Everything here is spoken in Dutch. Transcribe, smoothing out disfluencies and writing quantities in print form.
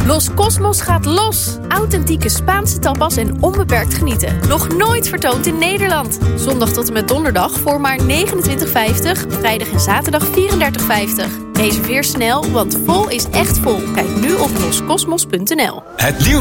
Los Cosmos gaat los. Authentieke Spaanse tapas en onbeperkt genieten. Nog nooit vertoond in Nederland. Zondag tot en met donderdag voor maar €29,50. Vrijdag en zaterdag €34,50. Reserveer snel, want vol is echt vol. Kijk nu op loscosmos.nl. Het nieuws